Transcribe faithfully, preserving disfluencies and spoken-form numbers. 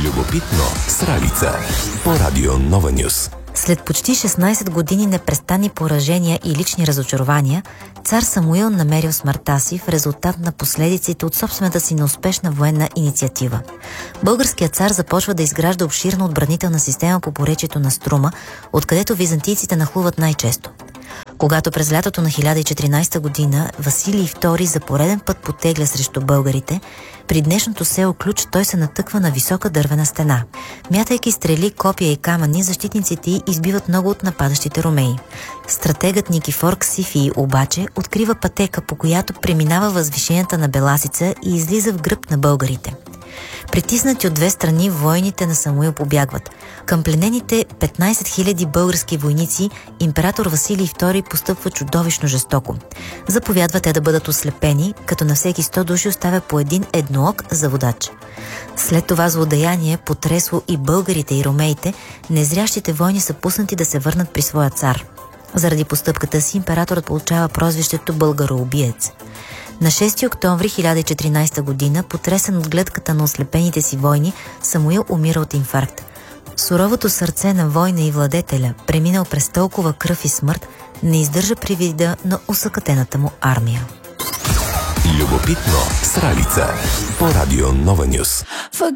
Любопитно с Ралица по Радио Нова Нюс. След почти шестнайсет години непрестанни поражения и лични разочарования, цар Самуил намерил смъртта си в резултат на последиците от собствената си неуспешна военна инициатива. Българският цар започва да изгражда обширна отбранителна система по поречието на Струма, откъдето византийците нахлуват най-често. Когато през лятото на хиляда и четиринайсета година Василий втори за пореден път потегля срещу българите, при днешното село Ключ той се натъква на висока дървена стена. Мятайки стрели, копия и камъни, защитниците й избиват много от нападащите ромеи. Стратегът Никифор Ксифий обаче открива пътека, по която преминава възвишенията на Беласица и излиза в гръб на българите. Притиснати от две страни, войните на Самуил побягват. Към пленените петнайсет хиляди български войници император Василий втори постъпва чудовищно жестоко. Заповядва те да бъдат ослепени, като на всеки сто души оставя по един едноок за водач. След това злодеяние потресло и българите и ромеите, незрящите войни са пуснати да се върнат при своя цар. Заради постъпката си императорът получава прозвището българоубиец. На шести октомври хиляда и четиринайсета година, потресен от гледката на ослепените си войни, Самуил умира от инфаркт. Суровото сърце на война и владетеля, преминал през толкова кръв и смърт, не издържа при вида на усъкатената му армия. Любопитно с Ралица по Радио Нова Нюс.